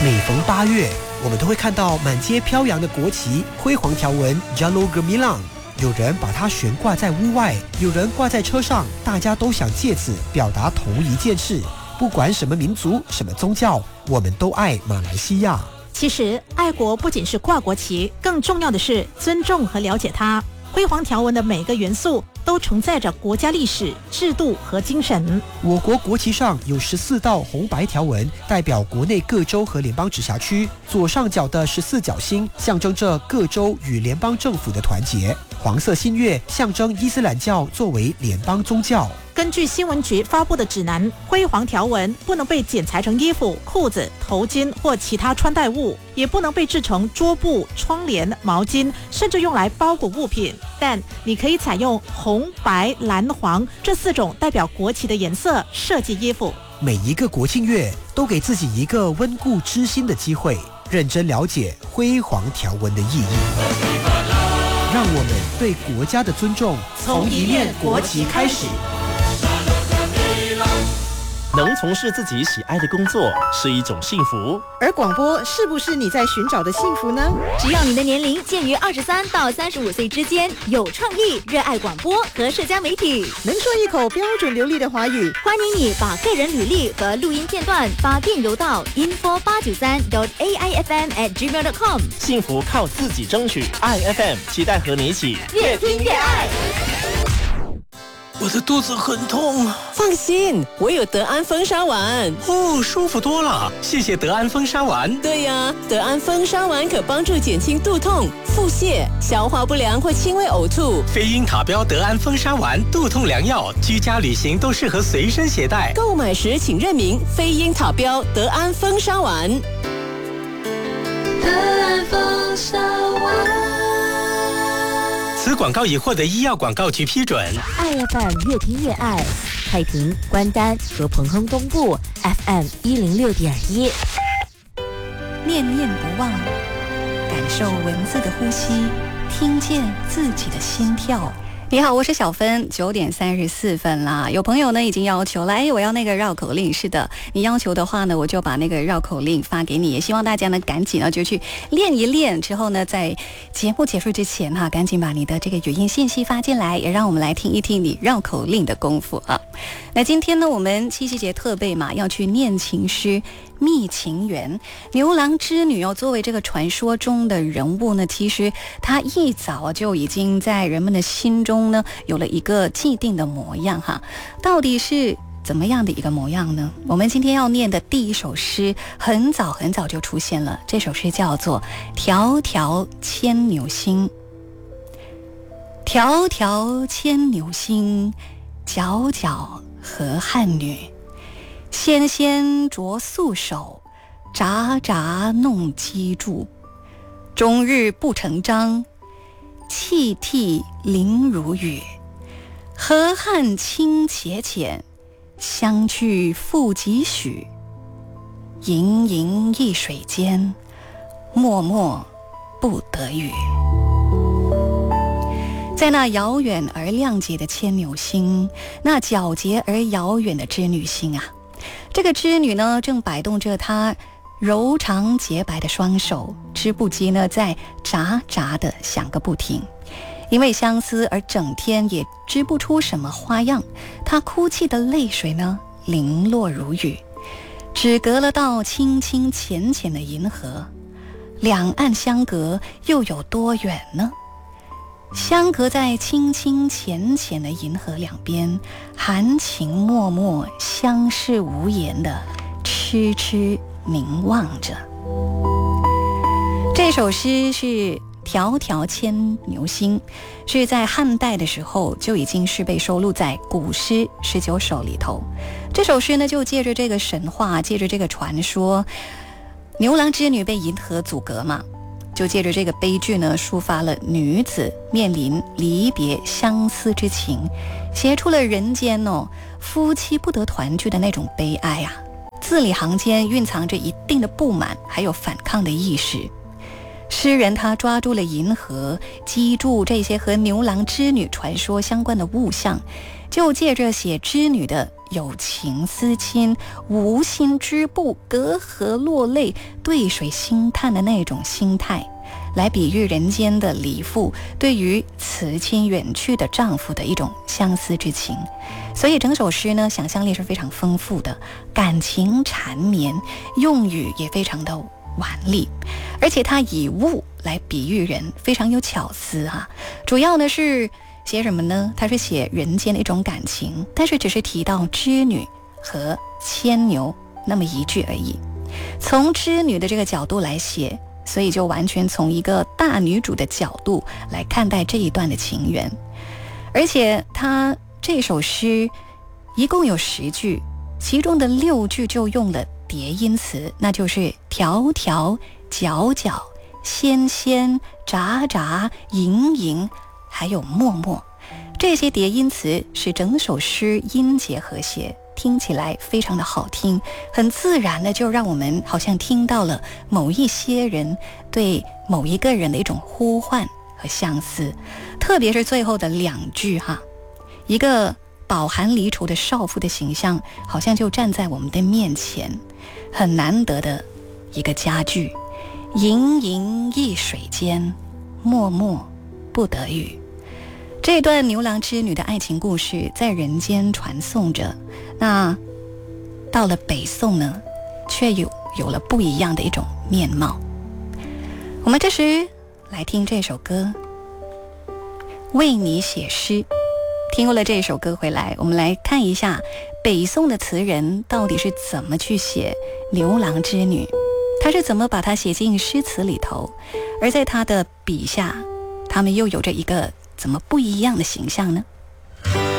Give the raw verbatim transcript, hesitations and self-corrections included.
每逢八月，我们都会看到满街飘扬的国旗，辉煌条纹 Jalur Gemilang。有人把它悬挂在屋外，有人挂在车上，大家都想借此表达同一件事：不管什么民族、什么宗教，我们都爱马来西亚。 其实，爱国不仅是挂国旗，更重要的是尊重和了解它。辉煌条纹的每个元素都承载着国家历史、制度和精神。 我国国旗上有十四道红白条纹，代表国内各州和联邦直辖区。左上角的十四角星象征着各州与联邦政府的团结。黄色新月象征伊斯兰教作为联邦宗教。 根据新闻局发布的指南，辉煌条纹不能被剪裁成衣服、裤子、头巾或其他穿戴物，也不能被制成桌布、窗帘、毛巾，甚至用来包裹物品。但你可以采用红、白、蓝、黄这四种代表国旗的颜色设计衣服。 每一个国庆月都给自己一个温故知新的机会，认真了解辉煌条纹的意义。让我们对国家的尊重从一面国旗开始。 能从事自己喜爱的工作是一种幸福， 而广播是不是你在寻找的幸福呢？ 只要你的年龄介于二十三到三十五岁之间，有创意，热爱广播和社交媒体， 能说一口标准流利的华语， 欢迎你把个人履历和录音片段发电邮到 info 八九三 dot a i f m at gmail dot com。 幸福靠自己争取，爱 F M 期待和你一起越听越爱。 我的肚子很痛。 放心，我有德安风沙丸。 哦，舒服多了，谢谢德安风沙丸。 对呀，德安风沙丸可帮助减轻肚痛、腹泻、消化不良或轻微呕吐。 飞鹰塔标德安风沙丸，肚痛良药，居家旅行都适合随身携带。 购买时请认明飞鹰塔标德安风沙丸。 德安风沙丸。 此广告已获得医药广告局批准。 爱 F M 越听越爱，太平、关丹和彭亨东部 F M 一零六点一。 念念不忘，感受文字的呼吸，听见自己的心跳。你好，我是小芬，九点三十四分啦。有朋友呢已经要求了，哎，我要那个绕口令。是的，你要求的话呢，我就把那个绕口令发给你。也希望大家呢赶紧呢就去练一练，之后呢在节目结束之前哈，赶紧把你的这个语音信息发进来，也让我们来听一听你绕口令的功夫啊。那今天呢，我们七夕节特备嘛，要去念情诗。觅情缘，牛郎织女要作为这个传说中的人物呢，其实他一早就已经在人们的心中呢有了一个既定的模样哈。到底是怎么样的一个模样呢？我们今天要念的第一首诗很早很早就出现了，这首诗叫做《迢迢牵牛星》。迢迢牵牛星，皎皎河汉女。纤纤擢素手，札札弄机杼。终日不成章，泣涕零如雨。河汉清且浅，相去复几许。盈盈一水间，脉脉不得语。在那遥远而亮洁的牵牛星，那皎洁而遥远的织女星啊，这个织女呢，正摆动着她柔长洁白的双手，织布机呢在喳喳地响个不停。因为相思而整天也织不出什么花样，她哭泣的泪水呢零落如雨，只隔了道清清浅浅的银河，两岸相隔又有多远呢？相隔在清清浅浅的银河两边，含情脉脉，相视无言的痴痴凝望着。这首诗是迢迢牵牛星，是在汉代的时候就已经是被收录在古诗十九首里头。这首诗呢，就借着这个神话，借着这个传说，牛郎织女被银河阻隔嘛，就借着这个悲剧呢，抒发了女子面临离别相思之情，写出了人间哦夫妻不得团聚的那种悲哀啊。字里行间蕴藏着一定的不满，还有反抗的意识。诗人他抓住了银河、机杼这些和牛郎织女传说相关的物象，就借着写织女的有情思亲，无心织布，隔河落泪，对水兴叹的那种心态，来比喻人间的离妇对于辞亲远去的丈夫的一种相思之情。所以整首诗呢，想象力是非常丰富的，感情缠绵，用语也非常的婉丽，而且它以物来比喻人，非常有巧思哈、啊。主要呢是写什么呢？它是写人间的一种感情，但是只是提到织女和牵牛那么一句而已。从织女的这个角度来写，所以就完全从一个大女主的角度来看待这一段的情缘。而且它这首诗一共有十句，其中的六句就用了叠音词，那就是条条、角角、纤纤、札札、盈盈，还有脉脉。这些叠音词使整首诗音节和谐，听起来非常的好听，很自然的就让我们好像听到了某一些人对某一个人的一种呼唤和相思。特别是最后的两句哈，一个饱含离愁的少妇的形象好像就站在我们的面前，很难得的一个佳句。盈盈一水间，脉脉不得语。这段牛郎织女的爱情故事在人间传颂着，那到了北宋呢，却有有了不一样的一种面貌。我们这时来听这首歌，为你写诗。听过了这首歌回来，我们来看一下北宋的词人到底是怎么去写牛郎织女，他是怎么把它写进诗词里头，而在他的笔下，他们又有着一个怎么不一样的形象呢？